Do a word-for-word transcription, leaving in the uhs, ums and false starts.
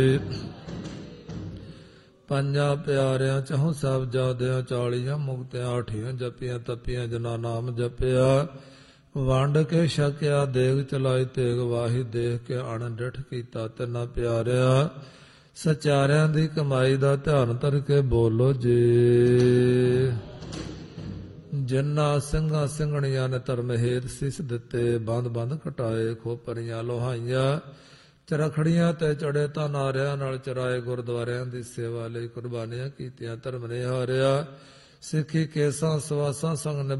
ਪੰਜਾਂ ਪਿਆਰਿਆਂ ਚਹੁੰ ਸਾਹਿਬਜ਼ਾਦਿਆਂ ਚਾਲੀਆਂ ਮੁਕਤਿਆਂ ਆਠੀਆਂ ਜਪੀਆਂ ਤਪੀਆਂ ਜਿਨ੍ਹਾਂ ਨਾਮ ਜਪਿਆ ਵੰਡ ਕੇ ਛਕਿਆ ਦੇਗ ਚਲਾਈ ਤੇਗ ਵਾਹੀ ਦੇਖ ਕੇ ਅਣ ਡਿਠ ਕੀਤਾ ਤਿੰਨਾਂ ਪਿਆਰਿਆਂ ਸਚਾਰਿਆਂ ਦੀ ਕਮਾਈ ਦਾ ਧਿਆਨ ਧਰ ਕੇ ਬੋਲੋ ਜੀ। ਜਿਨ੍ਹਾਂ ਸਿੰਘਾਂ ਸਿੰਘਣੀਆਂ ਨੇ ਧਰਮ ਹੇਤ ਸੀਸ ਦਿੱਤੇ ਬੰਦ ਬੰਦ ਘਟਾਏ ਖੋਪਰੀਆਂ ਲੋਹਾਈਆਂ ਚਰਖੜੀਆਂ ਤੇ ਚੜੇ ਤਾਂ ਨਾਰਿਆਂ ਨਾਲ ਚਰਾਏ ਗੁਰਦੁਆਰਿਆਂ ਦੀ ਸੇਵਾ ਲਈ ਕੁਰਬਾਨੀਆਂ ਕੀਤੀਆਂ ਧਰਮ ਨੇ ਹਾਰਿਆ ਸਿੱਖੀ ਕੇਸਾਂ ਸਵਾਸਾਂ ਸੰਗ